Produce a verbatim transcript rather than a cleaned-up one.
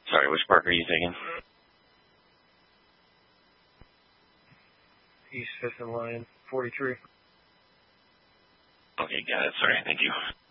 Sorry, which park are you taking? East fifth and Lion, forty-three. Okay, got it. Sorry, thank you.